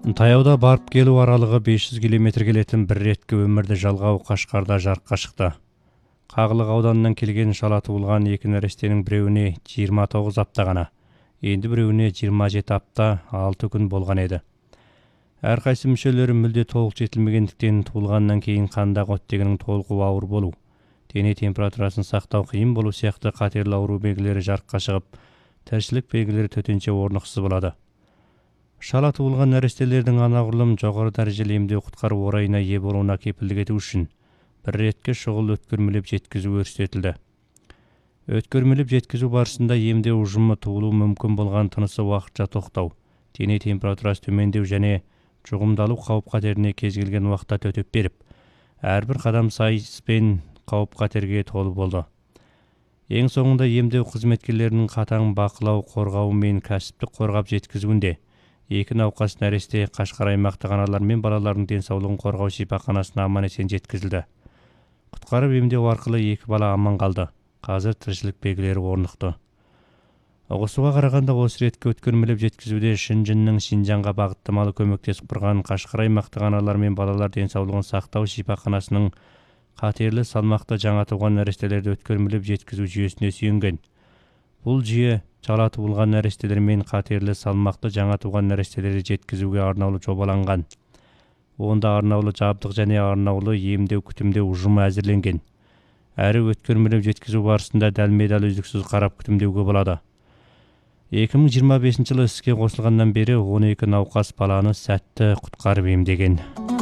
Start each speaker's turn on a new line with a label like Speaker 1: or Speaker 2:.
Speaker 1: Таяуда барып келу аралығы 500 км келетін бір реткі өмірді жалғау Қашқарда жарыққа шықты. Қағылық ауданынан келген шала туылған екі нәрестенің біреуіне 29 апта ғана, енді біреуіне 27 апта 6 күн болған еді. Әрқайсы мүшелері мүлде толық жетілмегендіктен туылғаннан кейін қандағы оттегінің толқуы ауыр болу, дене температурасын сақтау қиын болу сияқты қатерлі ауру белгілері жарыққа шығып, тіршілік белгілері төтенше орнықсыз болады. Шала туылған нәрестелердің анағұрлым жоғары дәрежелі емдеу құтқару орайына ие болуына кепілдік ету үшін бір ретке шұғыл өткөрмелеп жеткізу өрістетілді. Өткөрмелеп жеткізу барысында емдеу ұжымы туылу мүмкін болған тынысы уақытша тоқтау, дене температурасы төмендеу және жұғымдалу қауіп-қатеріне кез келген уақытта төтеп беріп, әрбір қадам сайыспен қауіп-қатерге толы болды. Ең соңында емдеу қызметкерлерінің қатаң бақылау, қорғауы мен кәсіптік қорғап жеткізуінде екі науқас нәресте Қашқар аймақтық аналар мен балалардың денсаулығын қорғау шипаханасына аман-есен жеткізілді. Құтқарып емдеу арқылы екі бала аман қалды. Қазір тіршілік белгілері орнықты. Ұғысуға қарағанда осы ретке өткөрмелеп жеткізуде Шынжыңның Шинжанға бағыттамалы көмектесіп тұрған Қашқар аймақтық аналар мен балалар денсаулығын сақтау шипаханасының қатерлі салмақты жаңа туған нәрестелерді өткөрмелеп жеткізу жүйесіне сүйенген. Бұл жүйе шала туылған нәрестелер мен қатерлі салмақты жаңа туған нәрестелерді жеткізуге арнаулы жобаланған. Онда арнаулы жабдық және арнаулы емдеу күтімдеу ұжымы әзірленген. Әрі өткөрмелеп жеткізу барысында дәлме-дәл үздіксіз қарап күтімдеуге болады. 2025 жылы іске қосылғаннан бері 12 науқас баланы сәтті құтқарып емдеген.